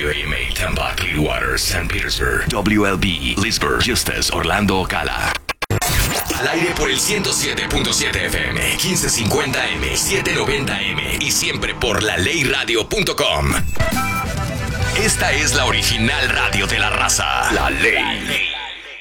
WAMA, Tampa, Clearwater, St. Petersburg. WLB, Leesburg, Eustis, Orlando, Ocala. Al aire por el 107.7 FM, 1550M, 790M y siempre por LaLeyRadio.com. Esta es la original radio de la raza. La Ley.